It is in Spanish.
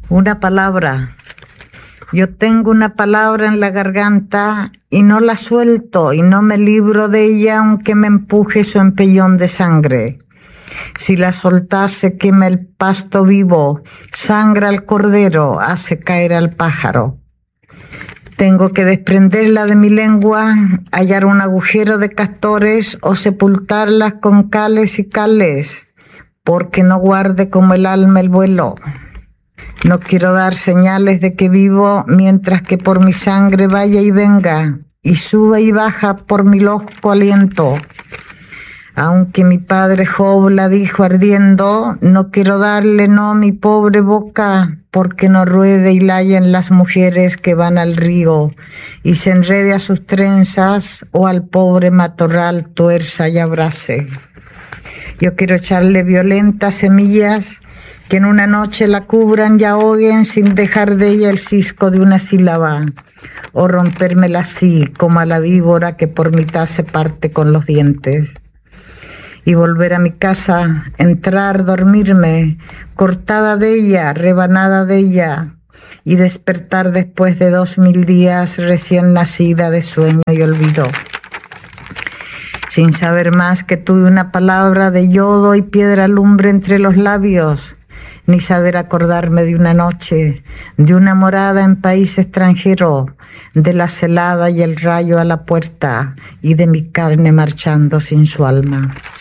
Una palabra. Yo tengo una palabra en la garganta y no la suelto y no me libro de ella aunque me empuje su empellón de sangre. Si la soltase quema el pasto vivo, sangra al cordero, hace caer al pájaro. Tengo que desprenderla de mi lengua, hallar un agujero de castores o sepultarlas con cales y cales, porque no guarde como el alma el vuelo. No quiero dar señales de que vivo mientras que por mi sangre vaya y venga y sube y baja por mi losco aliento. Aunque mi padre Job la dijo ardiendo, no quiero darle no mi pobre boca, porque no ruede y layen las mujeres que van al río y se enrede a sus trenzas o al pobre matorral tuerza y abrace. Yo quiero echarle violentas semillas que en una noche la cubran y ahoguen sin dejar de ella el cisco de una sílaba, o rompérmela así como a la víbora que por mitad se parte con los dientes. Y volver a mi casa, entrar, dormirme, cortada de ella, rebanada de ella, y despertar después de 2000 días recién nacida de sueño y olvido. Sin saber más que tuve una palabra de yodo y piedra lumbre entre los labios, ni saber acordarme de una noche, de una morada en país extranjero, de la celada y el rayo a la puerta, y de mi carne marchando sin su alma.